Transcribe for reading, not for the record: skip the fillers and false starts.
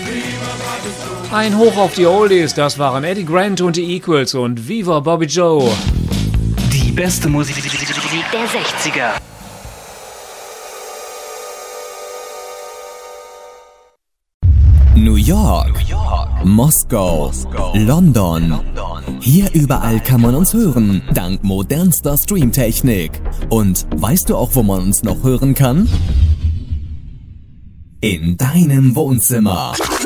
Ein Hoch auf die Oldies, das waren Eddie Grant und die Equals und Viva Bobby Joe. Die beste Musik der 60er. New York, Moskau, London. Hier überall kann man uns hören, dank modernster Streamtechnik. Und weißt du auch, wo man uns noch hören kann? In deinem Wohnzimmer.